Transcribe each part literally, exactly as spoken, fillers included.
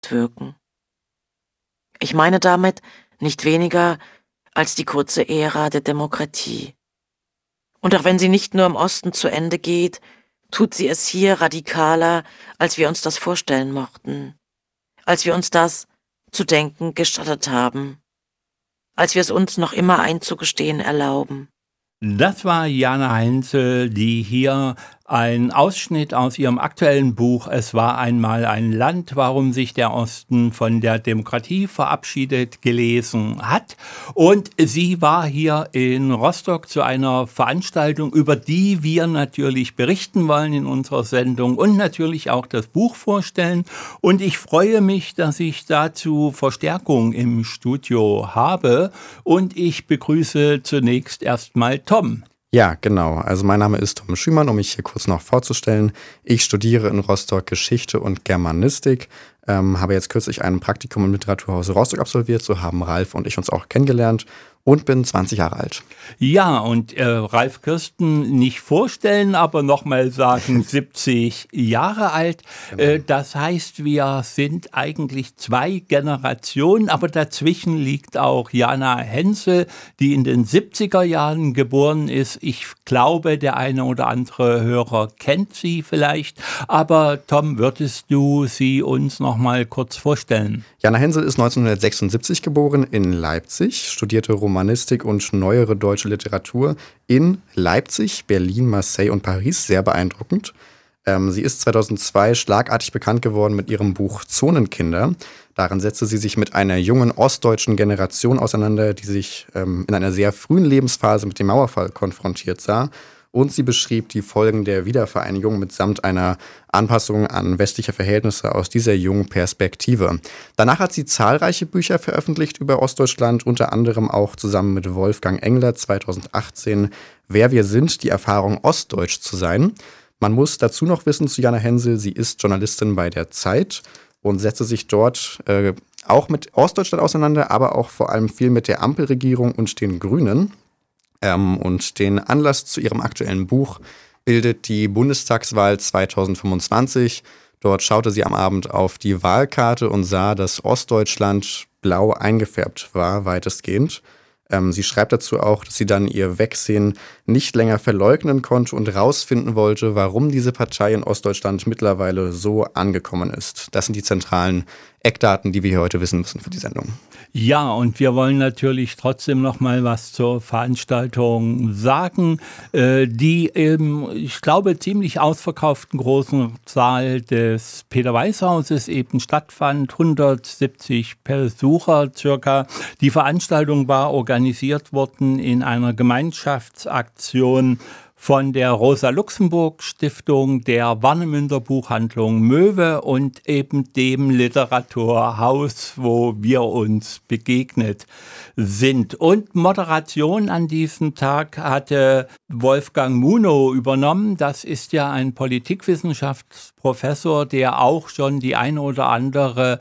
wirken. Ich meine damit nicht weniger als die kurze Ära der Demokratie. Und auch wenn sie nicht nur im Osten zu Ende geht, tut sie es hier radikaler, als wir uns das vorstellen mochten, als wir uns das zu denken gestattet haben, als wir es uns noch immer einzugestehen erlauben. Das war Jana Hensel, die hier einen Ausschnitt aus ihrem aktuellen Buch »Es war einmal ein Land, warum sich der Osten von der Demokratie verabschiedet« gelesen hat. Und sie war hier in Rostock zu einer Veranstaltung, über die wir natürlich berichten wollen in unserer Sendung und natürlich auch das Buch vorstellen. Und ich freue mich, dass ich dazu Verstärkung im Studio habe. Und ich begrüße zunächst erstmal Tom. Ja, genau. Also mein Name ist Tom Schümann, um mich hier kurz noch vorzustellen. Ich studiere in Rostock Geschichte und Germanistik, ähm, habe jetzt kürzlich ein Praktikum im Literaturhaus Rostock absolviert, so haben Ralf und ich uns auch kennengelernt und bin zwanzig Jahre alt. Ja, und äh, Ralf Kirsten nicht vorstellen, aber nochmal sagen, siebzig Jahre alt. Genau. Äh, das heißt, wir sind eigentlich zwei Generationen, aber dazwischen liegt auch Jana Hensel, die in den siebziger Jahren geboren ist. Ich glaube, der eine oder andere Hörer kennt sie vielleicht. Aber Tom, würdest du sie uns nochmal kurz vorstellen? Jana Hensel ist neunzehnhundertsechsundsiebzig geboren in Leipzig, studierte Romanistik und neuere deutsche Literatur in Leipzig, Berlin, Marseille und Paris. Sehr beeindruckend. Ähm, sie ist zweitausendzwei schlagartig bekannt geworden mit ihrem Buch Zonenkinder. Darin setzte sie sich mit einer jungen ostdeutschen Generation auseinander, die sich ähm, in einer sehr frühen Lebensphase mit dem Mauerfall konfrontiert sah. Und sie beschrieb die Folgen der Wiedervereinigung mitsamt einer Anpassung an westliche Verhältnisse aus dieser jungen Perspektive. Danach hat sie zahlreiche Bücher veröffentlicht über Ostdeutschland, unter anderem auch zusammen mit Wolfgang Engler zweitausendachtzehn Wer wir sind, die Erfahrung Ostdeutsch zu sein. Man muss dazu noch wissen zu Jana Hensel, sie ist Journalistin bei der Zeit und setzte sich dort äh, auch mit Ostdeutschland auseinander, aber auch vor allem viel mit der Ampelregierung und den Grünen. Ähm, und den Anlass zu ihrem aktuellen Buch bildet die Bundestagswahl zweitausendfünfundzwanzig. Dort schaute sie am Abend auf die Wahlkarte und sah, dass Ostdeutschland blau eingefärbt war, weitestgehend. Ähm, sie schreibt dazu auch, dass sie dann ihr Wegsehen nicht länger verleugnen konnte und rausfinden wollte, warum diese Partei in Ostdeutschland mittlerweile so angekommen ist. Das sind die zentralen Eckdaten, die wir hier heute wissen müssen für die Sendung. Ja, und wir wollen natürlich trotzdem noch mal was zur Veranstaltung sagen, äh, die im, ich glaube, ziemlich ausverkauften großen Saal des Peter-Weiß-Hauses eben stattfand. hundertsiebzig Besucher circa. Die Veranstaltung war organisiert worden in einer Gemeinschaftsaktion von der Rosa-Luxemburg-Stiftung, der Warnemünder Buchhandlung Möwe und eben dem Literaturhaus, wo wir uns begegnet sind. Und Moderation an diesem Tag hatte Wolfgang Munow übernommen. Das ist ja ein Politikwissenschaftsprofessor, der auch schon die eine oder andere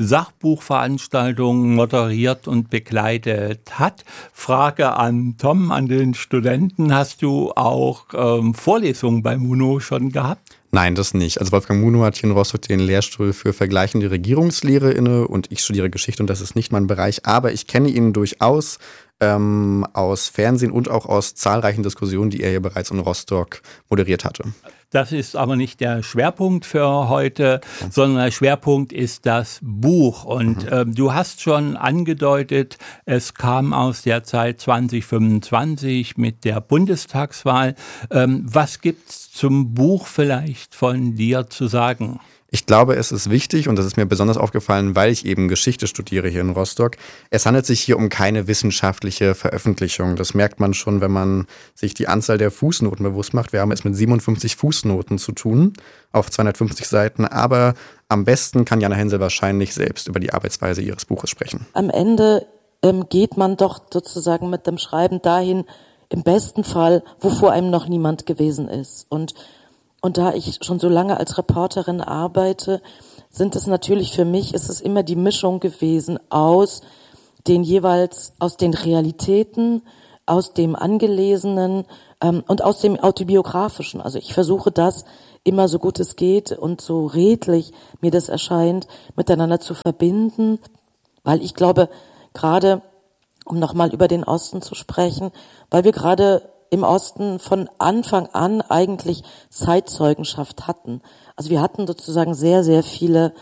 Sachbuchveranstaltung moderiert und begleitet hat. Frage an Tom, an den Studenten: Hast du auch ähm, Vorlesungen bei Munow schon gehabt? Nein, das nicht. Also Wolfgang Munow hat hier in Rostock den Lehrstuhl für vergleichende Regierungslehre inne und ich studiere Geschichte und das ist nicht mein Bereich, aber ich kenne ihn durchaus ähm, aus Fernsehen und auch aus zahlreichen Diskussionen, die er hier bereits in Rostock moderiert hatte. Das ist aber nicht der Schwerpunkt für heute, sondern der Schwerpunkt ist das Buch. Und mhm. ähm, du hast schon angedeutet, es kam aus der Zeit zweitausendfünfundzwanzig mit der Bundestagswahl. Ähm, was gibt's zum Buch vielleicht von dir zu sagen? Ich glaube, es ist wichtig und das ist mir besonders aufgefallen, weil ich eben Geschichte studiere hier in Rostock. Es handelt sich hier um keine wissenschaftliche Veröffentlichung. Das merkt man schon, wenn man sich die Anzahl der Fußnoten bewusst macht. Wir haben es mit siebenundfünfzig Fußnoten zu tun auf zweihundertfünfzig Seiten. Aber am besten kann Jana Hensel wahrscheinlich selbst über die Arbeitsweise ihres Buches sprechen. Am Ende ähm, geht man doch sozusagen mit dem Schreiben dahin, im besten Fall, wovor einem noch niemand gewesen ist. Und Und da ich schon so lange als Reporterin arbeite, sind es natürlich für mich, ist es immer die Mischung gewesen aus den jeweils, aus den Realitäten, aus dem Angelesenen ähm, und aus dem Autobiografischen. Also ich versuche das immer so gut es geht und so redlich mir das erscheint, miteinander zu verbinden, weil ich glaube, gerade um nochmal über den Osten zu sprechen, weil wir gerade im Osten von Anfang an eigentlich Zeitzeugenschaft hatten. Also wir hatten sozusagen sehr, sehr viele,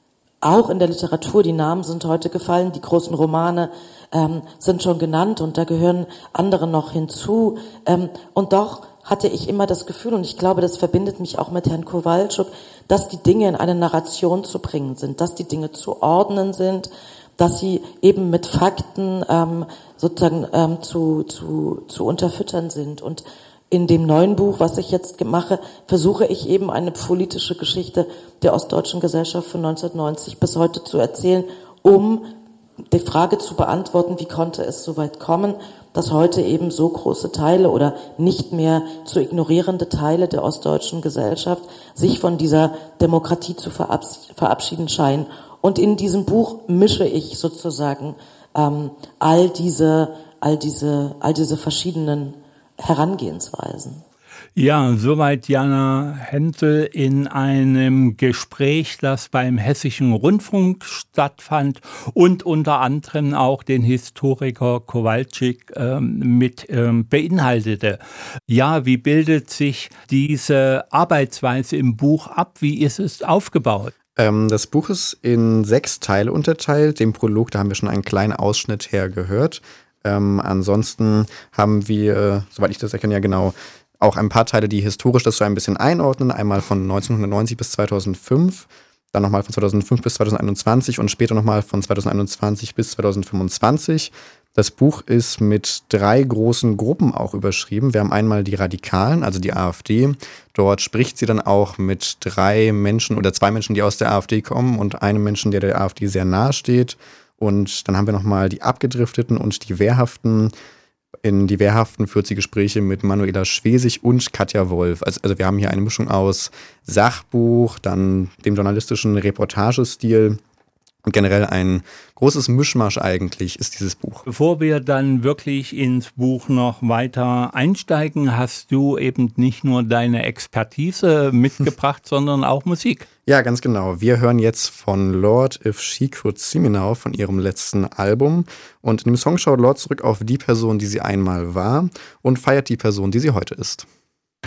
auch in der Literatur, die Namen sind heute gefallen, die großen Romane ähm, sind schon genannt und da gehören andere noch hinzu. Ähm, und doch hatte ich immer das Gefühl, und ich glaube, das verbindet mich auch mit Herrn Kowalczuk, dass die Dinge in eine Narration zu bringen sind, dass die Dinge zu ordnen sind, dass sie eben mit Fakten ähm, sozusagen ähm, zu, zu, zu unterfüttern sind. Und in dem neuen Buch, was ich jetzt mache, versuche ich eben eine politische Geschichte der ostdeutschen Gesellschaft von neunzehnhundertneunzig bis heute zu erzählen, um die Frage zu beantworten, wie konnte es so weit kommen, dass heute eben so große Teile oder nicht mehr zu ignorierende Teile der ostdeutschen Gesellschaft sich von dieser Demokratie zu verabschieden scheinen. Und in diesem Buch mische ich sozusagen ähm, all diese, all diese, all diese verschiedenen Herangehensweisen. Ja, soweit Jana Hensel in einem Gespräch, das beim Hessischen Rundfunk stattfand und unter anderem auch den Historiker Kowalczuk ähm, mit ähm, beinhaltete. Ja, wie bildet sich diese Arbeitsweise im Buch ab? Wie ist es aufgebaut? Ähm, das Buch ist in sechs Teile unterteilt. Den Prolog, da haben wir schon einen kleinen Ausschnitt her gehört. Ähm, ansonsten haben wir, äh, soweit ich das erkenne, ja genau, auch ein paar Teile, die historisch das so ein bisschen einordnen. Einmal von neunzehnhundertneunzig bis zweitausendfünf, dann nochmal von zweitausendfünf bis zweitausendeinundzwanzig und später nochmal von zweitausendeinundzwanzig bis zweitausendfünfundzwanzig. Das Buch ist mit drei großen Gruppen auch überschrieben. Wir haben einmal die Radikalen, also die AfD. Dort spricht sie dann auch mit drei Menschen oder zwei Menschen, die aus der AfD kommen und einem Menschen, der der AfD sehr nahe steht. Und dann haben wir nochmal die Abgedrifteten und die Wehrhaften. In die Wehrhaften führt sie Gespräche mit Manuela Schwesig und Katja Wolf. Also, also wir haben hier eine Mischung aus Sachbuch, dann dem journalistischen Reportagestil und generell ein großes Mischmasch eigentlich ist dieses Buch. Bevor wir dann wirklich ins Buch noch weiter einsteigen, hast du eben nicht nur deine Expertise mitgebracht, sondern auch Musik. Ja, ganz genau. Wir hören jetzt von Lorde If She Could See Me Now von ihrem letzten Album. Und in dem Song schaut Lorde zurück auf die Person, die sie einmal war und feiert die Person, die sie heute ist.